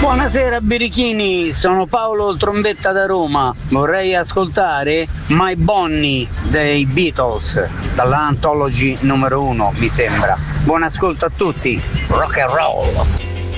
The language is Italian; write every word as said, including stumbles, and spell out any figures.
Buonasera birichini, sono Paolo il trombetta da Roma. Vorrei ascoltare My Bonnie dei Beatles, dalla Anthology numero uno mi sembra. Buon ascolto a tutti, rock and roll!